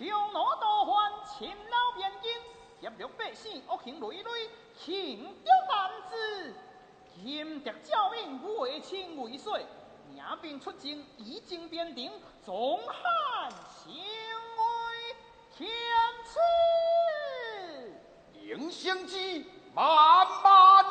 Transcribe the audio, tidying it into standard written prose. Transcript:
穷懦多患，勤劳边境，涉入百姓，恶行累累，轻刁男子，今得教应为清为水，领兵出征，以征边定，众汉相为天赐。 应相机慢慢